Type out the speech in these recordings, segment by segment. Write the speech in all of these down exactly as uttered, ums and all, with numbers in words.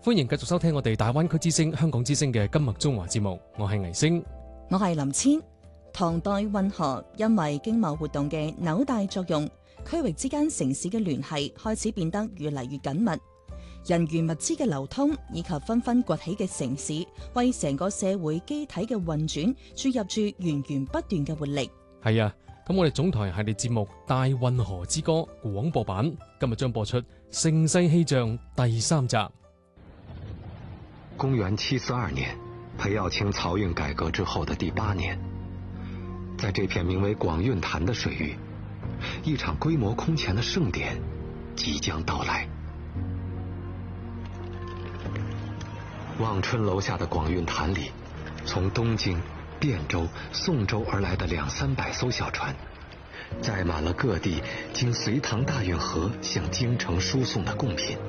歡迎繼續收聽我哋大灣區之聲、香港之聲嘅今麥中華節目，我係倪星， 我係林千。唐代運河因為經貿活動嘅紐帶作用，區域之間城市嘅聯繫開始變得越嚟越緊密。人員物資嘅流通以及紛紛崛起嘅城市，為成個社會機體嘅運轉注入住源源不斷嘅活力。 係啊，咁我哋總台系列節目《大運河之歌》廣播版今日將播出《盛世氣象》第三集。 公元七四二年，裴耀卿漕運改革之後的第八年，在這片名為廣運潭的水域，一場規模空前的盛典即將到來。望春樓下的廣運潭裏，從東京、汴州、宋州而來的兩三百艘小船，載滿了各地經隋唐大運河向京城輸送的貢品。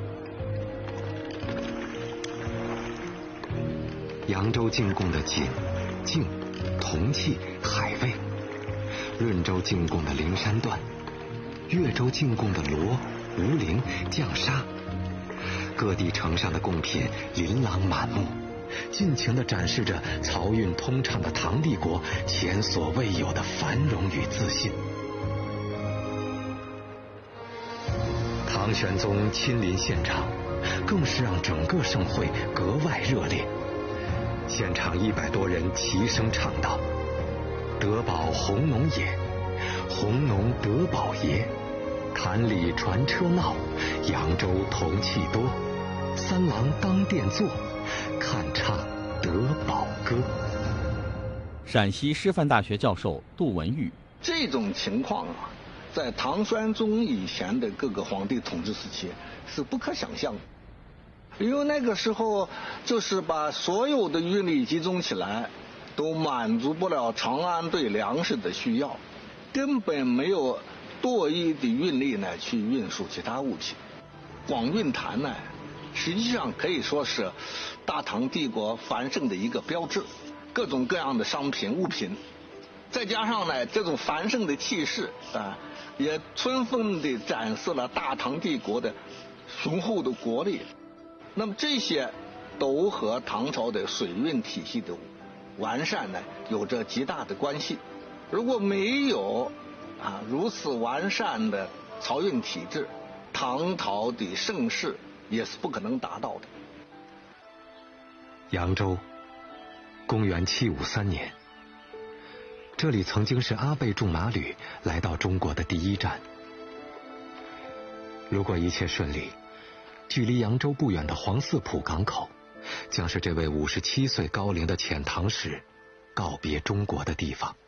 揚州進貢的錦、淨、銅器、海味，潤州進貢的靈山段，越州進貢的螺、吳陵、絳沙。各地城上的貢品琳琅滿目，盡情地展示着漕運通暢的唐帝國前所未有的繁榮與自信。唐玄宗親臨現場，更是讓整個盛會格外熱烈。現場一百多人齊聲唱道：“德寶弘農也，弘農德寶也。潭裏船車鬧，揚州銅器多。三郎當殿坐，看唱德寶歌。” 陕西師範大學教授杜文玉： 這種情況啊，在唐玄宗以前的各個皇帝統治時期是不可想象的。因為那個時候就是把所有的運力集中起來，都滿足不了長安對糧食的需要，根本沒有多餘的運力呢去運輸其他物品。廣運潭呢，實際上可以說是大唐帝國繁盛的一個標誌，各種各樣的商品物品，再加上呢這種繁盛的氣勢啊，也充分地展示了大唐帝國的雄厚的國力。那麼這些都和唐朝的水運體系的完善呢有着極大的關係。如果沒有啊如此完善的漕運體制，唐朝的盛世也是不可能達到的。 揚州，公元七五三年，這裡曾經是阿倍仲麻呂來到中國的第一站。如果一切順利，距離揚州不遠的黃四浦港口，將是這位五十七歲高齡的遣唐使告別中國的地方。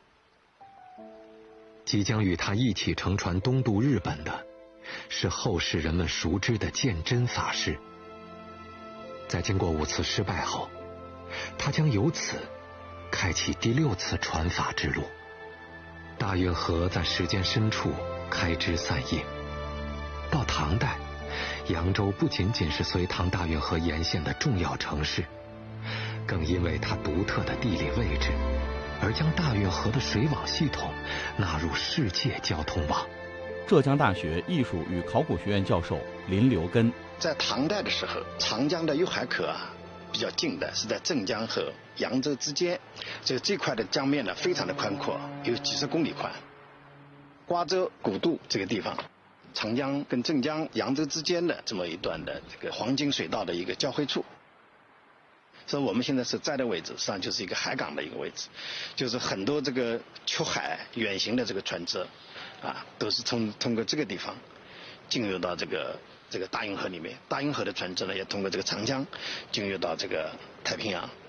即將與他一起乘船東渡日本的，是後世人們熟知的鑑真法師。在經過五次失敗後，他將由此開啟第六次傳法之路。大運河在時間深處開枝散葉，到唐代，揚州不僅僅是隋唐大運河沿線的重要城市，更因為它獨特的地理位置，而將大運河的水網系統納入世界交通網。 浙江大學藝術與考古學院教授林留根： 在唐代的時候，長江的入海口啊比較近的是在鎮江和揚州之間，這這塊的江面呢非常的寬闊，有幾十公里寬。瓜州古渡這個地方，長江跟鎮江、揚州之間的這麼一段的這個黃金水道的一個交匯處，所以我們現在是在的位置，實際上就是一個海港的一個位置，就是很多這個出海遠行的這個船隻，啊，都是從通過這個地方進入到這個這個大運河裡面，大運河的船隻呢也通過這個長江進入到這個太平洋。